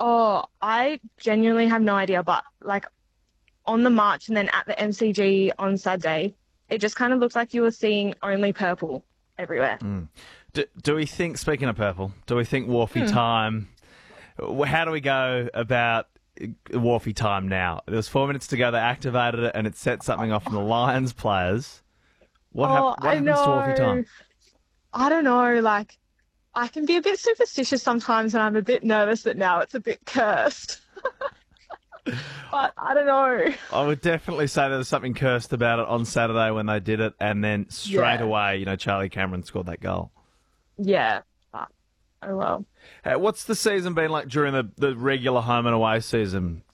Oh, I genuinely have no idea, but like on the march and then at the MCG on Saturday, it just kind of looked like you were seeing only purple everywhere. Do we think, speaking of purple, do we think Wharfie time, how do we go about Wharfie time now? There was 4 minutes to go, they activated it and it set something off from the Lions players. What I happens to Wharfie know. time? I don't know. Like, I can be a bit superstitious sometimes, and I'm a bit nervous that now it's a bit cursed. But I don't know. I would definitely say there was something cursed about it on Saturday when they did it, and then straight Yeah. away, Charlie Cameron scored that goal. Yeah. But, oh well. What's the season been like during the regular home and away season?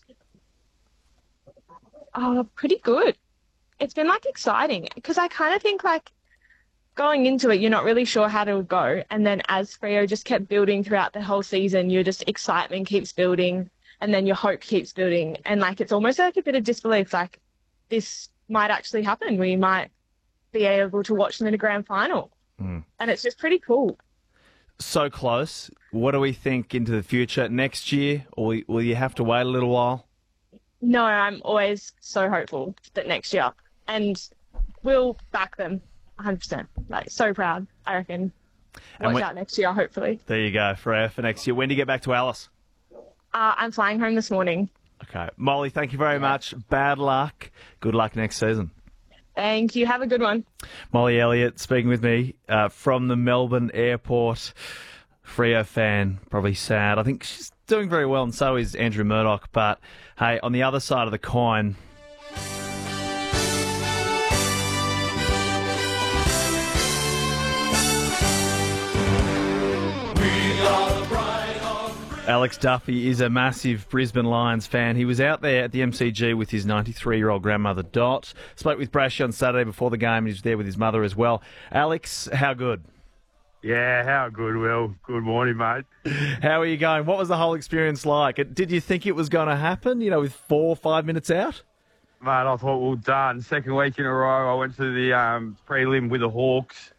Oh, pretty good. It's been like exciting because I kind of think like going into it, you're not really sure how to go. And then as Freo just kept building throughout the whole season, your just excitement keeps building and then your hope keeps building. And like it's almost like a bit of disbelief, like this might actually happen. We might be able to watch them in a grand final. And it's just pretty cool. So close. What do we think into the future next year? Or will you have to wait a little while? No, I'm always so hopeful that next year. And we'll back them 100%. Like, so proud, I reckon. Watch out next year, hopefully. There you go, for next year. When do you get back to Alice? I'm flying home this morning. Okay. Molly, thank you very much. Bad luck. Good luck next season. Thank you. Have a good one. Molly Elliott speaking with me from the Melbourne airport. Freo fan, probably sad. I think she's doing very well, and so is Andrew Murdoch. But, hey, on the other side of the coin, Alex Duffy is a massive Brisbane Lions fan. He was out there at the MCG with his 93-year-old grandmother, Dot. Spoke with Brashy on Saturday before the game. He was there with his mother as well. Alex, how good? Yeah, how good, Will. Good morning, mate. How are you going? What was the whole experience like? Did you think it was going to happen, with 4 or 5 minutes out? Mate, I thought we were done. Second week in a row, I went to the prelim with the Hawks.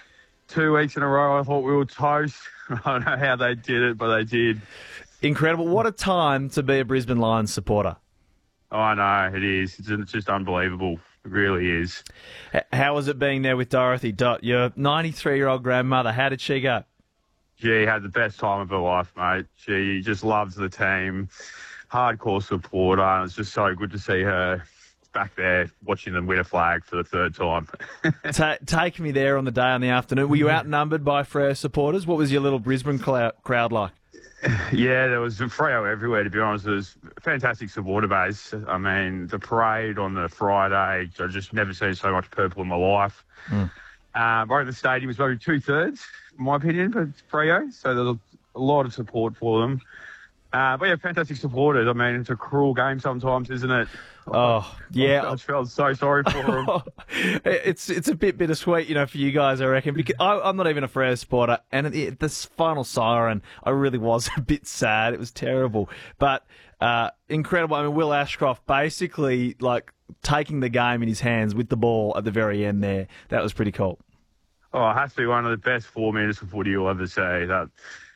2 weeks in a row, I thought we were toast. I don't know how they did it, but they did. Incredible. What a time to be a Brisbane Lions supporter. Oh, I know, it is. It's just unbelievable. It really is. How was it being there with Dorothy, Dot, your 93-year-old grandmother? How did she go? She had the best time of her life, mate. She just loves the team. Hardcore supporter. And it's just so good to see her back there watching them win a flag for the third time. Take me there on the day on the afternoon. Were you outnumbered by Freo supporters? What was your little Brisbane crowd like? Yeah, there was Freo everywhere, to be honest. It was a fantastic supporter base. I mean, the parade on the Friday, I just never seen so much purple in my life. Right, the stadium was maybe 2/3, in my opinion, for Freo. So there's a lot of support for them. But yeah, fantastic supporters. I mean, it's a cruel game sometimes, isn't it? Oh, yeah. I felt so sorry for them. It's a bit bittersweet, for you guys, I reckon. Because I'm not even a Freo supporter, and at this final siren, I really was a bit sad. It was terrible, but incredible. I mean, Will Ashcroft basically taking the game in his hands with the ball at the very end there. That was pretty cool. Oh, it has to be one of the best 4 minutes of footy you'll ever see. That.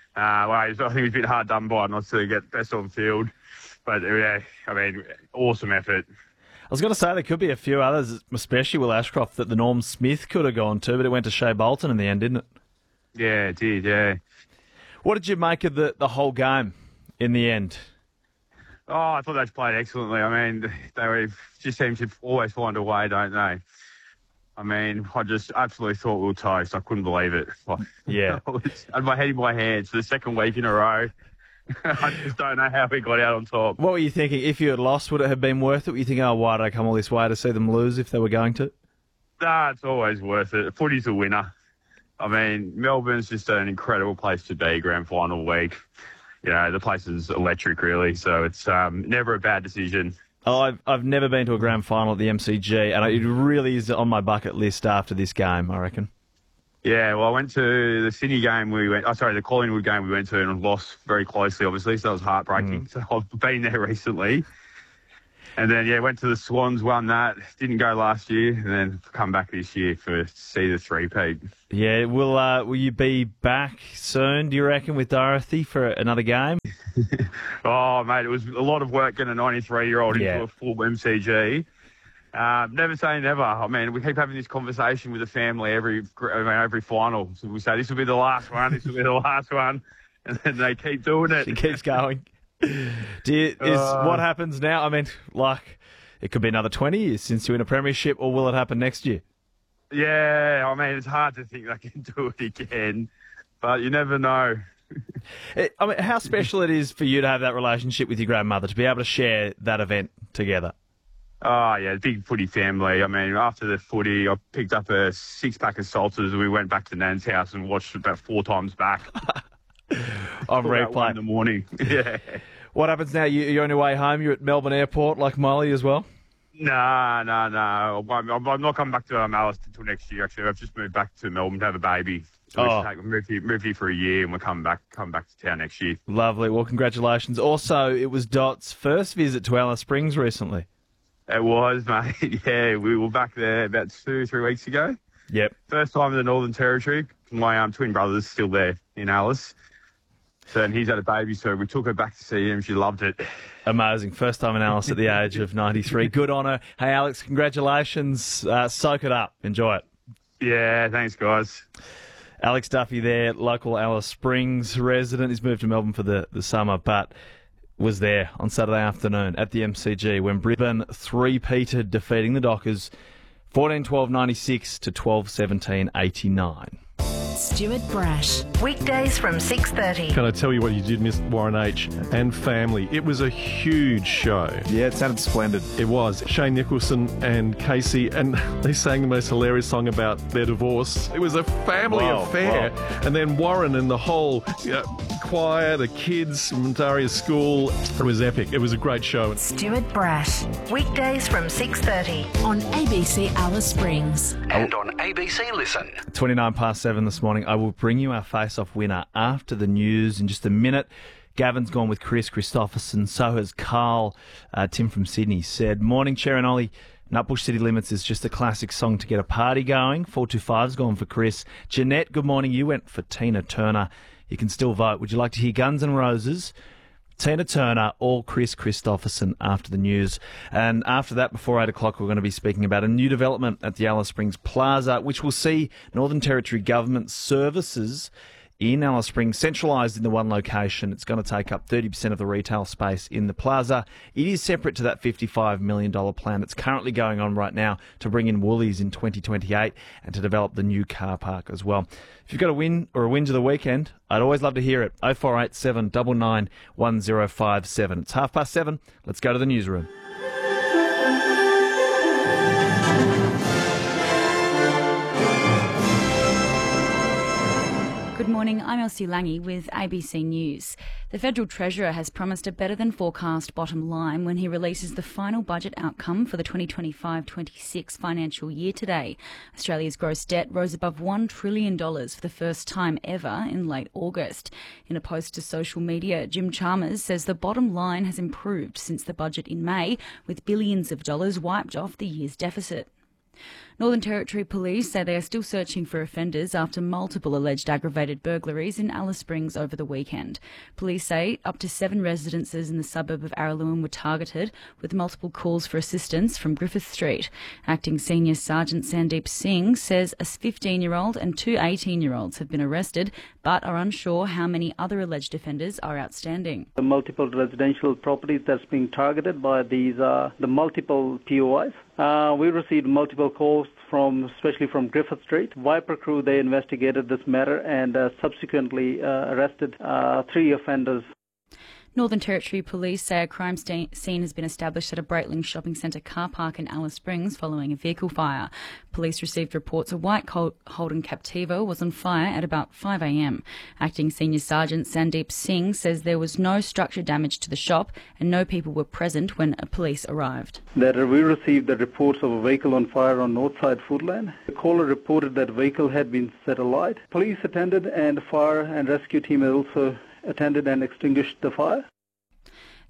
I think it was a bit hard done by not to get best on field. But, yeah, I mean, awesome effort. I was going to say there could be a few others, especially Will Ashcroft, that the Norm Smith could have gone to, but it went to Shea Bolton in the end, didn't it? Yeah, it did, yeah. What did you make of the whole game in the end? Oh, I thought they played excellently. I mean, they just seem to always find a way, don't they? I mean, I just absolutely thought we were toast. I couldn't believe it. Yeah. I had my head in my hands for the second week in a row. I just don't know how we got out on top. What were you thinking? If you had lost, would it have been worth it? Were you thinking, why did I come all this way to see them lose if they were going to? Nah, it's always worth it. Footy's a winner. I mean, Melbourne's just an incredible place to be, grand final week. The place is electric, really. So it's never a bad decision. Oh, I've never been to a grand final at the MCG, and it really is on my bucket list after this game, I reckon. Yeah, well, I went to the Sydney game the Collingwood game we went to and lost very closely, obviously, so that was heartbreaking. So I've been there recently. And then, went to the Swans, won that. Didn't go last year, and then come back this year to see the three-peat. Yeah, will you be back soon, do you reckon, with Dorothy for another game? Oh, mate, it was a lot of work getting a 93-year-old Yeah. into a full MCG. Never say never. I mean, we keep having this conversation with the family every final. So we say, this will be the last one, this will be the last one. And then they keep doing it. It keeps going. What happens now? I mean, like, it could be another 20 years since you win a premiership, or will it happen next year? Yeah, I mean, it's hard to think they can do it again, but you never know. I mean, how special it is for you to have that relationship with your grandmother, to be able to share that event together. Oh, yeah, big footy family. I mean, after the footy, I picked up a 6-pack of salters and we went back to Nan's house and watched it about 4 times back. On About 1 replay. in the morning. Yeah. What happens now? You're on your way home. You're at Melbourne Airport, like Molly as well? No. I'm not coming back to Alice until next year, actually. I've just moved back to Melbourne to have a baby. So moved here for a year and we'll come back to town next year. Lovely. Well, congratulations. Also, it was Dot's first visit to Alice Springs recently. It was, mate. Yeah, we were back there about 2-3 weeks ago. Yep. First time in the Northern Territory. My twin brother's still there in Alice. And he's had a baby, so we took her back to see him. She loved it. Amazing. First time in Alice at the age of 93. Good on her. Hey, Alex, congratulations. Soak it up. Enjoy it. Yeah, thanks, guys. Alex Duffy there, local Alice Springs resident. He's moved to Melbourne for the summer, but was there on Saturday afternoon at the MCG when Brisbane three-peated, defeating the Dockers 14-12-96 to 12-17-89. Stuart Brash. Weekdays from 6:30. Can I tell you what you did miss, Warren H. and family? It was a huge show. Yeah, it sounded splendid. It was. Shane Nicholson and Casey, and they sang the most hilarious song about their divorce. It was a family affair. Wow. And then Warren and the whole choir, the kids from Daria's school. It was epic. It was a great show. Stuart Brash. Weekdays from 6:30 on ABC Alice Springs. And on ABC Listen. 7:29 this morning. I will bring you our face-off winner after the news in just a minute. Gavin's gone with Chris Christopherson. So has Carl. Tim from Sydney said, "Morning, Cher and Ollie. Nutbush City Limits is just a classic song to get a party going." 425's gone for Chris. Jeanette, good morning. You went for Tina Turner. You can still vote. Would you like to hear Guns N' Roses, Tina Turner, or Chris Christopherson after the news? And after that, before 8 o'clock, we're going to be speaking about a new development at the Alice Springs Plaza, which will see Northern Territory Government services in Alice Springs centralised in the one location. It's going to take up 30% of the retail space in the plaza. It is separate to that $55 million plan that's currently going on right now to bring in Woolies in 2028 and to develop the new car park as well. If you've got a win or a whinge of the weekend, I'd always love to hear it. 0487 99 1057. It's 7:30. Let's go to the newsroom. Good morning, I'm Elsie Lange with ABC News. The Federal Treasurer has promised a better than forecast bottom line when he releases the final budget outcome for the 2025-26 financial year today. Australia's gross debt rose above $1 trillion for the first time ever in late August. In a post to social media, Jim Chalmers says the bottom line has improved since the budget in May, with billions of dollars wiped off the year's deficit. Northern Territory Police say they are still searching for offenders after multiple alleged aggravated burglaries in Alice Springs over the weekend. Police say up to 7 residences in the suburb of Araluen were targeted, with multiple calls for assistance from Griffith Street. Acting Senior Sergeant Sandeep Singh says a 15-year-old and 2 18-year-olds have been arrested, but are unsure how many other alleged offenders are outstanding. The multiple residential properties that's being targeted by these the multiple POIs. We received multiple calls especially from Griffith Street. Viper Crew, they investigated this matter and subsequently arrested 3 offenders. Northern Territory Police say a crime scene has been established at a Breitling Shopping Centre car park in Alice Springs following a vehicle fire. Police received reports a white Holden Captiva was on fire at about 5 a.m. Acting Senior Sergeant Sandeep Singh says there was no structure damage to the shop and no people were present when police arrived. That we received the reports of a vehicle on fire on Northside Foodland. The caller reported that vehicle had been set alight. Police attended and fire and rescue team had also attended and extinguished the fire.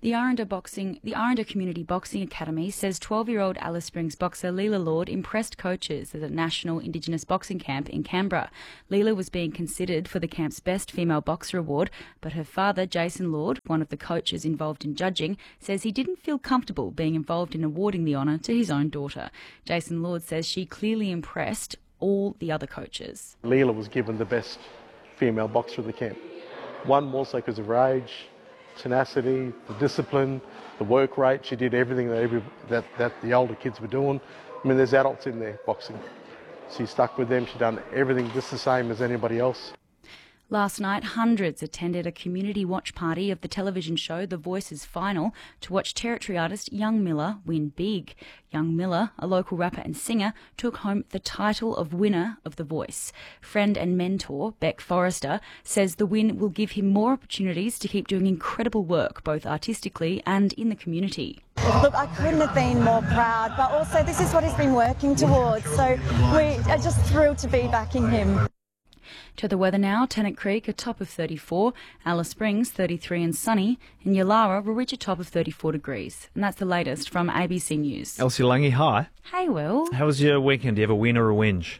The Arundel Community Boxing Academy says 12-year-old Alice Springs boxer Leela Lord impressed coaches at a national Indigenous boxing camp in Canberra. Leela was being considered for the camp's Best Female Boxer Award, but her father, Jason Lord, one of the coaches involved in judging, says he didn't feel comfortable being involved in awarding the honour to his own daughter. Jason Lord says she clearly impressed all the other coaches. Leela was given the best female boxer of the camp. One more so because of her age, tenacity, the discipline, the work rate. She did everything that the older kids were doing. I mean, there's adults in there boxing. She stuck with them. She done everything just the same as anybody else. Last night, hundreds attended a community watch party of the television show The Voice's final to watch Territory artist Young Miller win big. Young Miller, a local rapper and singer, took home the title of winner of The Voice. Friend and mentor Beck Forrester says the win will give him more opportunities to keep doing incredible work, both artistically and in the community. Look, I couldn't have been more proud, but also this is what he's been working towards, so we are just thrilled to be backing him. To the weather now, Tennant Creek a top of 34, Alice Springs 33 and sunny, and Yalara will reach a top of 34 degrees. And that's the latest from ABC News. Elsie Lange, hi. Hey, Will. How was your weekend? Do you have a win or a whinge?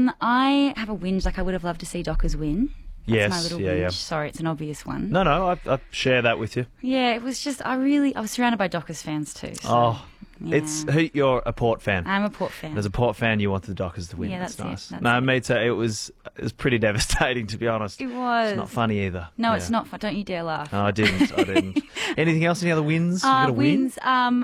I have a whinge, like I would have loved to see Dockers win. That's yes, my little whinge. Sorry, it's an obvious one. No, I share that with you. Yeah, it was just, I was surrounded by Dockers fans too. So. Oh. Yeah. You're a Port fan. I'm a Port fan. As a Port fan, you wanted the Dockers to win. Yeah, that's nice. it. No, me too. It was pretty devastating, to be honest. It was. It's not funny either. No, it's not fun. Don't you dare laugh. No, I didn't. Anything else? Any other wins? You got a wins.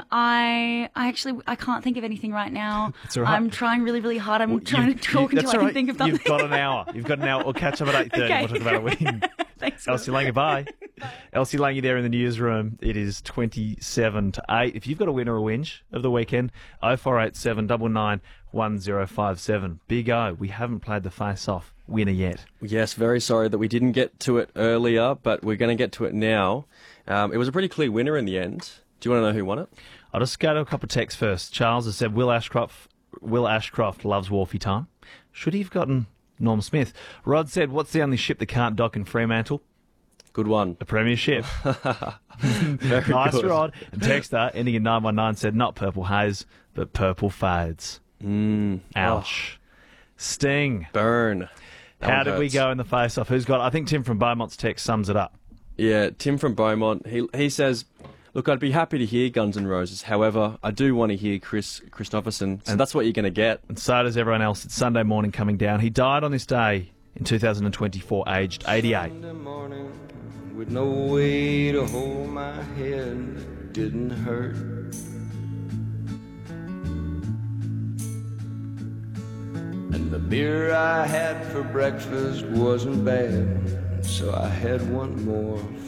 I can't think of anything right now. It's all right. I'm trying really, really hard. I'm trying to talk until I can think of something. You've got an hour. We'll catch up at 8:30. Okay. We'll talk about a win. Thanks, Elsie Lange, bye. Elsie Lange there in the newsroom. It is 27-8. If you've got a win or a whinge of the weekend, 0487 99 1057. Big O. We haven't played the face-off winner yet. Yes, very sorry that we didn't get to it earlier, but we're going to get to it now. It was a pretty clear winner in the end. Do you want to know who won it? I'll just go to a couple of texts first. Charles has said Will Ashcroft loves Wharfie time. Should he have gotten Norm Smith? Rod said, what's the only ship that can't dock in Fremantle? Good one. The Premiership. Nice, good. Rod. And Texter, ending in 919, said, not Purple Haze, but Purple Fades. Ouch. Sting. Burn. How did we go in the face-off? Who's got it? I think Tim from Beaumont's text sums it up. Yeah, Tim from Beaumont. He says, look, I'd be happy to hear Guns N' Roses. However, I do want to hear Chris Christopherson. So that's what you're going to get. And so does everyone else. It's Sunday morning coming down. He died on this day in 2024, aged 88. Sunday morning, with no way to hold my head, didn't hurt. And the beer I had for breakfast wasn't bad, so I had one more